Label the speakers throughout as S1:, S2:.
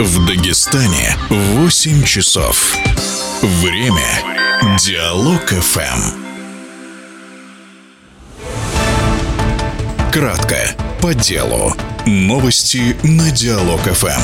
S1: В Дагестане 8 часов. Время Диалог ФМ. Кратко, по делу. Новости на Диалог ФМ.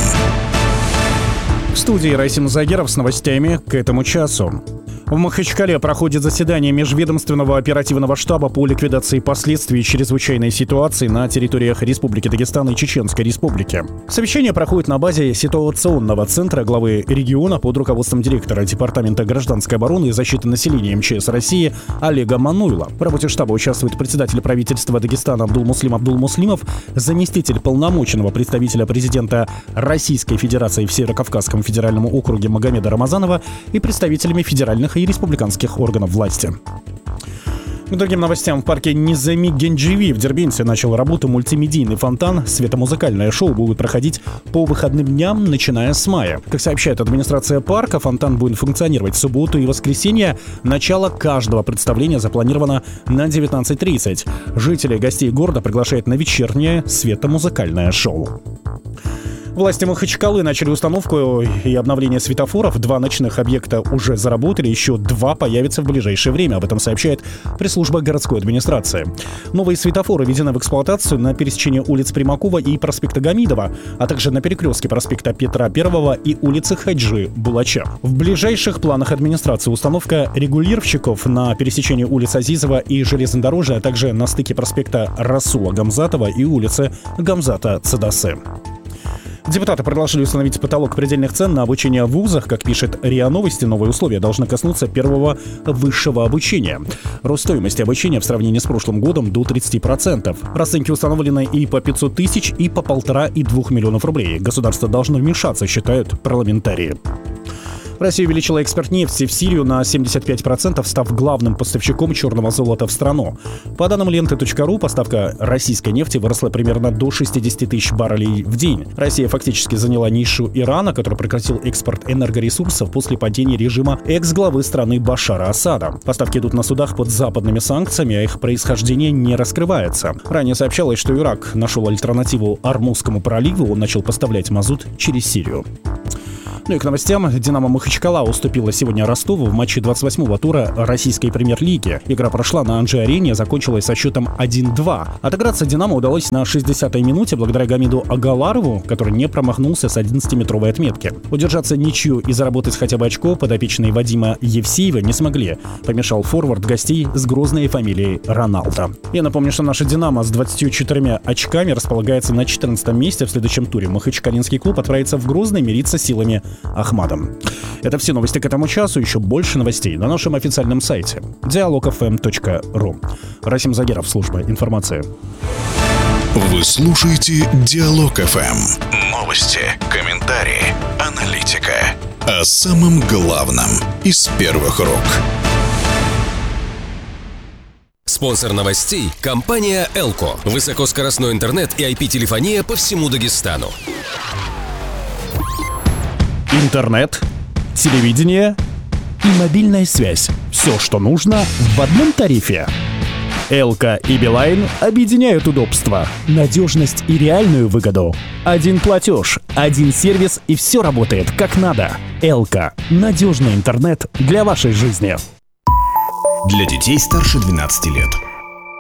S2: В студии Расим Загеров с новостями к этому часу. В Махачкале проходит заседание Межведомственного оперативного штаба по ликвидации последствий чрезвычайной ситуации на территориях Республики Дагестан и Чеченской Республики. Совещание проходит на базе ситуационного центра главы региона под руководством директора Департамента гражданской обороны и защиты населения МЧС России Олега Мануйла. В работе штаба участвует председатель правительства Дагестана Абдулмуслим Абдулмуслимов, заместитель полномоченного представителя президента Российской Федерации в Северокавказском федеральном округе Магомеда Рамазанова и представителями федеральных и республиканских органов власти. К другим новостям. В парке Низами Гендживи в Дербенте начал работу мультимедийный фонтан. Светомузыкальное шоу будет проходить по выходным дням, начиная с мая. Как сообщает администрация парка, фонтан будет функционировать в субботу и воскресенье. Начало каждого представления запланировано на 19:30. Жители и гостей города приглашают на вечернее светомузыкальное шоу. Власти Махачкалы начали установку и обновление светофоров. 2 ночных объекта уже заработали, еще 2 появятся в ближайшее время. Об этом сообщает пресс-служба городской администрации. Новые светофоры введены в эксплуатацию на пересечении улиц Примакова и проспекта Гамидова, а также на перекрестке проспекта Петра I и улицы Хаджи Булача. В ближайших планах администрации установка регулировщиков на пересечении улиц Азизова и железнодорожья, а также на стыке проспекта Расула Гамзатова и улицы Гамзата Цедасы. Депутаты предложили установить потолок предельных цен на обучение в вузах. Как пишет РИА Новости, новые условия должны коснуться первого высшего обучения. Рост стоимости обучения в сравнении с прошлым годом до 30%. Расценки установлены и по 500 тысяч, и по 1,5 и 2 миллионов рублей. Государство должно вмешаться, считают парламентарии. Россия увеличила экспорт нефти в Сирию на 75%, став главным поставщиком черного золота в страну. По данным ленты.ру, поставка российской нефти выросла примерно до 60 тысяч баррелей в день. Россия фактически заняла нишу Ирана, который прекратил экспорт энергоресурсов после падения режима экс-главы страны Башара Асада. Поставки идут на судах под западными санкциями, а их происхождение не раскрывается. Ранее сообщалось, что Ирак нашел альтернативу Ормузскому проливу, он начал поставлять мазут через Сирию. Ну и к новостям. «Динамо» Махачкала уступила сегодня Ростову в матче 28-го тура российской премьер-лиги. Игра прошла на Анжи-арене, закончилась со счетом 1-2. Отыграться «Динамо» удалось на 60-й минуте благодаря Гамиду Агаларову, который не промахнулся с 11-метровой отметки. Удержаться ничью и заработать хотя бы очко подопечные Вадима Евсеева не смогли. Помешал форвард гостей с грозной фамилией Роналдо. Я напомню, что наша «Динамо» с 24 очками располагается на 14-м месте в следующем туре. Махачкалинский клуб отправится в Грозный мириться силами Ахмадом. Это все новости к этому часу. Еще больше новостей на нашем официальном сайте dialogfm.ru. Расим Загеров, служба информации.
S1: Вы слушаете Диалог ФМ. Новости, комментарии, аналитика. О самом главном из первых рук.
S3: Спонсор новостей – компания «Элко». Высокоскоростной интернет и IP-телефония по всему Дагестану.
S2: Интернет, телевидение и мобильная связь. Все, что нужно в одном тарифе. Элка и Билайн объединяют удобство, надежность и реальную выгоду. Один платеж, один сервис, и все работает как надо. Элка – надежный интернет для вашей жизни.
S4: Для детей старше 12 лет.